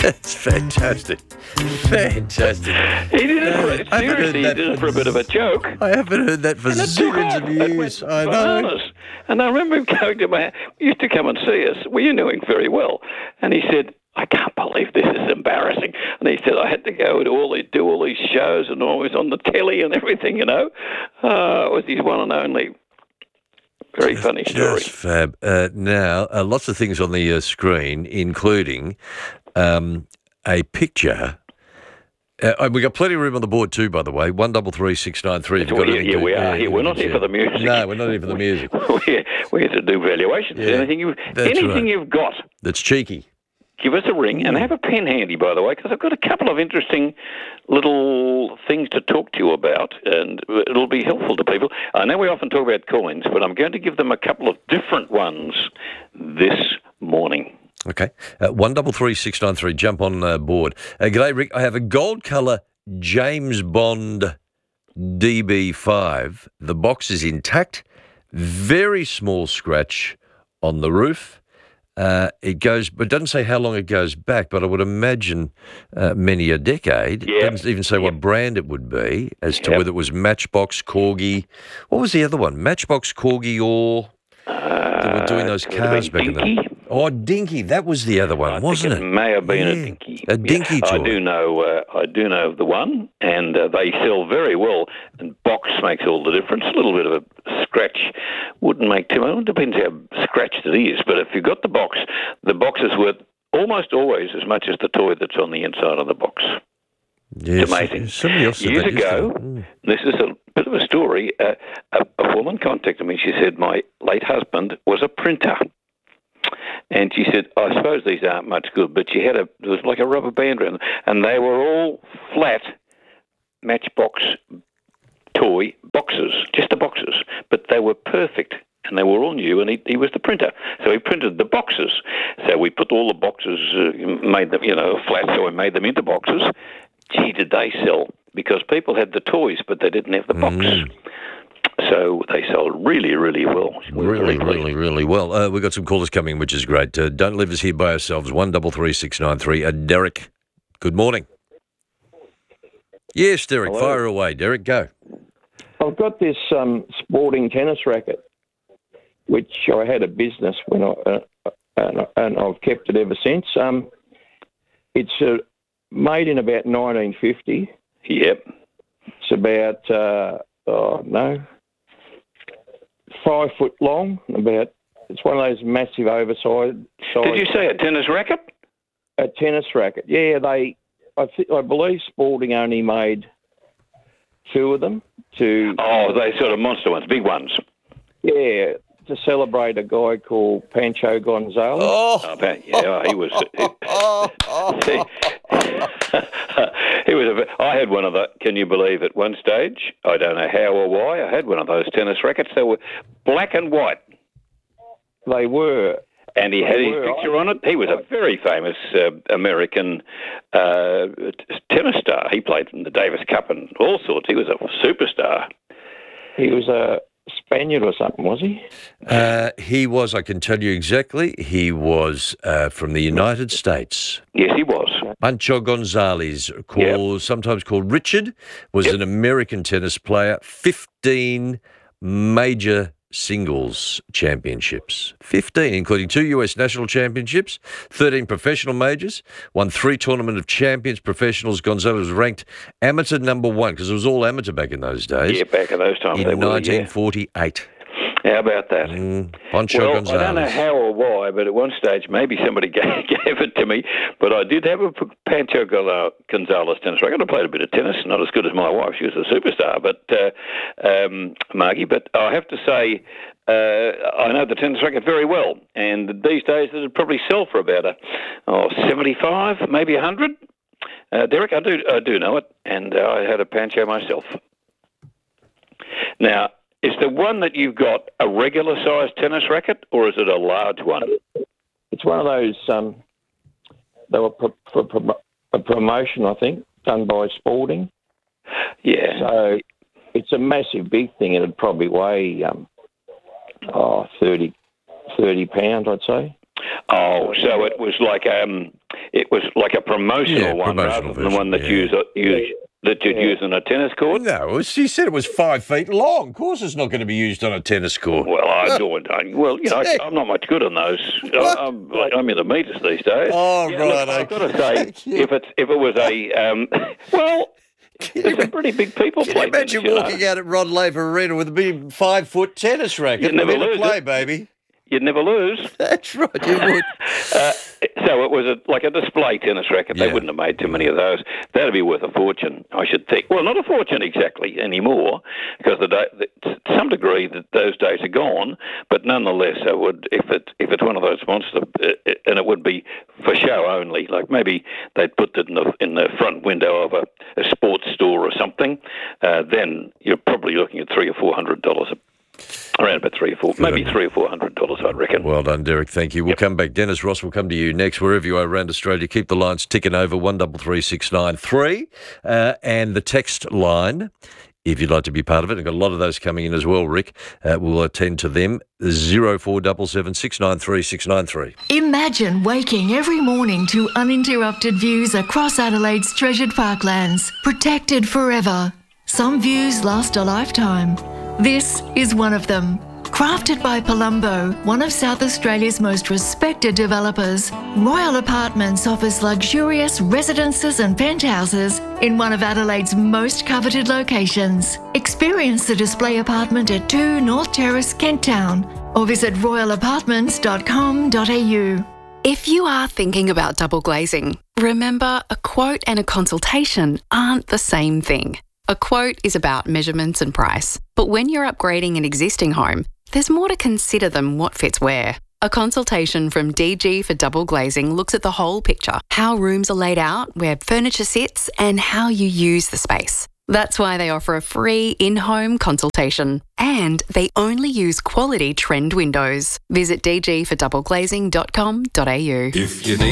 That's fantastic. Fantastic. He did it seriously. He did it for a bit of a joke. I haven't heard that for And it took zillions off. of It years. went I know. bananas. And I remember him going to my... He used to come and see us. We knew him very well. And he said, I can't believe this is embarrassing. And he said, I had to go to do all these shows and always on the telly and everything, you know. It was his one and only. Very funny story. Just fab. Now, lots of things on the screen, including a picture. We got plenty of room on the board too, by the way. 133 We are here. We're not here for the music. No, we're not here for the music. We're here to do valuations. Yeah, anything you've got, that's cheeky. give us a ring, and have a pen handy, by the way, because I've got a couple of interesting little things to talk to you about, and it'll be helpful to people. I know we often talk about coins, but I'm going to give them a couple of different ones this morning. Okay. 133 jump on board. G'day, Rick. I have a gold colour James Bond DB5. The box is intact. Very small scratch on the roof. It goes, but it doesn't say how long it goes back, but I would imagine many a decade. It doesn't even say what brand it would be, as to whether it was Matchbox, Corgi. What was the other one? Matchbox, Corgi, or they were doing those cars back in the... Oh, Dinky. That was the other one, wasn't it? It may have been a Dinky. A Dinky toy. I do know of the one, and they sell very well, and box makes all the difference. A little bit of a scratch wouldn't make too much. It depends how scratched it is, but if you've got the box is worth almost always as much as the toy that's on the inside of the box. Yes, it's amazing. Somebody else said Years that ago, this is a bit of a story, a woman contacted me. She said, my late husband was a printer. And she said, I suppose these aren't much good, but there was like a rubber band around them, and they were all flat Matchbox toy boxes, just the boxes, but they were perfect, and they were all new, and he was the printer. So he printed the boxes. So we put all the boxes, made them, flat, so we made them into boxes. Gee, did they sell, because people had the toys, but they didn't have the box. So they sold really, really well. Really well. We've got some callers coming, which is great. Don't leave us here by ourselves. 133 Derek, good morning. Yes, Derek, Hello. fire away. Derek, go. I've got this sporting tennis racket, which I had a business when and I've kept it ever since. It's made in about 1950. Yep. It's about 5 foot long. It's one of those massive oversized. Did you say a tennis racket? A tennis racket. Yeah, I believe Sporting only made 2 of them to. Oh, they sort of monster ones, big ones. Yeah, to celebrate a guy called Pancho Gonzalez. He was. I had one of the. Can you believe? At one stage, I don't know how or why, I had one of those tennis rackets. They were black and white. They were. And he had his picture on it. He was a very famous American tennis star. He played in the Davis Cup and all sorts. He was a superstar. He was a Spaniard or something, was he? He was, I can tell you exactly, he was from the United States. Yes, he was. Pancho Gonzalez, sometimes called Richard, was an American tennis player. 15 major singles championships. 15, including 2 US national championships, 13 professional majors, won 3 Tournament of Champions professionals. Gonzalez was ranked amateur number 1, because it was all amateur back in those days. Yeah, back in those times. In 1948. How about that? Pancho Gonzalez. I don't know how or why, but at one stage maybe somebody gave it to me. But I did have a Pancho Gonzalez tennis racket. I played a bit of tennis, not as good as my wife. She was a superstar, but Margie. But I have to say, I know the tennis racket very well. And these days it would probably sell for about 75, maybe 100. Derek, I do know it, and I had a Pancho myself. Now, is the one that you've got a regular-sized tennis racket, or is it a large one? It's one of those, they were for a promotion, I think, done by Sporting. Yeah. So it's a massive, big thing. It'd probably weigh 30 pounds, I'd say. Oh, so it was like it was like a promotional one rather than the one that you'd use on a tennis court. No, she said it was 5 feet long. Of course, it's not going to be used on a tennis court. Well, I'm not much good on those. I'm in the meters these days. Oh, yeah, right. Look, I've got to say, if it was a there's some pretty big people Can you imagine walking out at Rod Laver Arena with a big 5 foot tennis racket? You'd never lose play, it. baby. You'd never lose. That's right, you would. So it was like a display tennis racket. They wouldn't have made too many of those. That'd be worth a fortune, I should think. Well, not a fortune exactly anymore, because to some degree those days are gone. But nonetheless, I would, if it's one of those monsters, and it would be for show only. Like maybe they'd put it in the front window of a sports store or something. Then you're probably looking at $300 or $400 around about maybe $300 or $400, I'd reckon. Well done, Derek. Thank you. We'll come back. Dennis Ross will come to you next, wherever you are around Australia. Keep the lines ticking over 133693, and the text line, if you'd like to be part of it. I've got a lot of those coming in as well, Rick. We'll attend to them. 0477 693 693. Imagine waking every morning to uninterrupted views across Adelaide's treasured parklands, protected forever. Some views last a lifetime. This is one of them. Crafted by Palumbo, one of South Australia's most respected developers, Royal Apartments offers luxurious residences and penthouses in one of Adelaide's most coveted locations. Experience the display apartment at 2 North Terrace, Kent Town, or visit royalapartments.com.au. If you are thinking about double glazing, remember a quote and a consultation aren't the same thing. A quote is about measurements and price, but when you're upgrading an existing home, there's more to consider than what fits where. A consultation from DG for Double Glazing looks at the whole picture, how rooms are laid out, where furniture sits, and how you use the space. That's why they offer a free in-home consultation. And they only use quality trend windows. Visit dgfordoubleglazing.com.au. If you need